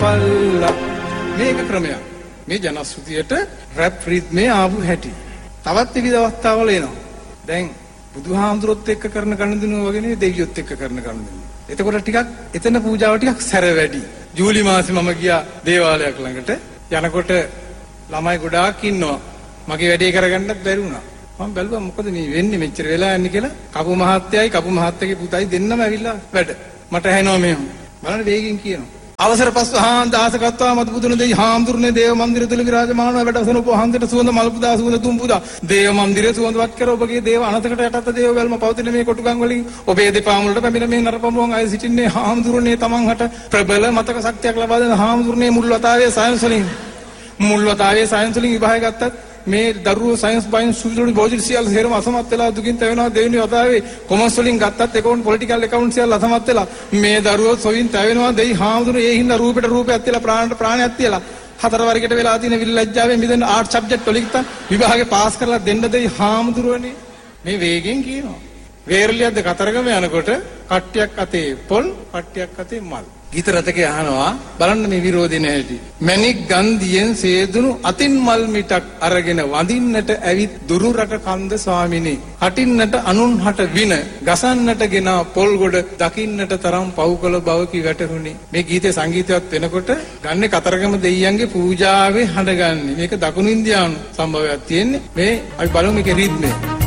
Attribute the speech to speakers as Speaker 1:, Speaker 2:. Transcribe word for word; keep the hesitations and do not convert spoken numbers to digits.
Speaker 1: පල්ලා මේක ක්‍රමයක්. මේ ජනශ්‍රුතියට රැප් රිද්මේ ආපු හැටි. තවත් විවිධ අවස්ථාවල එනවා. දැන් බුදුහාමුදුරුවොත් එක්ක කරන ගනුදෙනුව වගේ නෙවෙයි දෙවියොත් එක්ක කරන ගනුදෙනුව. එතකොට ටිකක් එතන පූජාව ටිකක් සැර වැඩි. ජූලි මාසේ මම ගියා දේවාලයක් ළඟට. යනකොට ළමයි ගොඩාක් ඉන්නවා. මගේ වැඩේ කරගන්නත් බැරි වුණා. මම බැලුවා මොකද මේ වෙන්නේ මෙච්චර වෙලා යන්නේ කියලා. කපු මහත්තයයි කපු මහත්තයාගේ පුතයි දෙන්නම ඇවිල්ලා වැඩ. මට ඇහෙනවා මෙහෙම. බලන්න වේගෙන් කියනවා. අවසර පස්ව හාන් දාසකත්වා මත බුදුන දෙයි හාමුදුරනේ දේව මන්දිර තුල විරාජමානව වැඩසන උපහන්දට සුවඳ මල් පුදා සුවඳ තුම් පුදා දේව මන්දිරේ සුවඳවත් කර ඔබගේ දේව අනතකට යටත් දේව වැල්ම පවතින මේ කොටුගම් වලින් ඔබේ දෙපා මුලට පැමිණ මේ නරපමුවන් අය සිටින්නේ හාමුදුරනේ තමන් හට ප්‍රබල මතක ශක්තියක් ලබා දෙන හාමුදුරනේ මුල් වතාවේ සයන්ස් වලින් මුල් වතාවේ සයන්ස් වලින් විභාගය ගත්තත් මේ දරුවෝ සයන්ස් බයින් සුවිලුනි බෝජිල් සියල් හේරම අසමත් වෙලා දුකින් තැවෙනවා දෙවෙනි වතාවේ කොමර්ස් වලින් ගත්තත් එකවුන්ට් පොලිටිකල් එකවුන්ට් සියල් අසමත් වෙලා මේ දරුවෝ සොයින් තැවෙනවා දෙයි හාමුදුරනේ ඒ හින්දා රූපෙට රූපයක් තියලා ප්‍රාණයට ප්‍රාණයක් තියලා හතර වර්ගයට වෙලා තියෙන විලැජ්ජාවෙන් මිදෙන ආර්ට් සබ්ජෙක්ට් වලින් විභාගේ පාස් කරලා දෙන්න දෙයි හාමුදුරනේ මේ වේගෙන් කියනවා වේරලියක්ද කතරගම යනකොට කට්ටියක් අතේ පොල් කට්ටියක් අතේ මල් ගීත රචකයා අහනවා බලන්න මේ විරෝධය නැහැටි මැණික් ගන්ධියෙන් සේදුණු අතින් මල් මිටක් අරගෙන වඳින්නට ඇවිත් දුරු රට කන්ද ස්වාමිනේ හටින්නට අනුන්හට වින ගසන්නට ගෙන පොල් ගොඩ දකින්නට තරම් පව්කල බවකි වැටහුණේ මේ ගීතේ සංගීතවත් වෙනකොට ගන්නේ කතරගම දෙයියන්ගේ පූජාවේ හඬගන්නේ මේක දකුණු ඉන්දියානු සම්භවයක් තියෙන්නේ මේ අපි බලමු මේකේ රිද්මය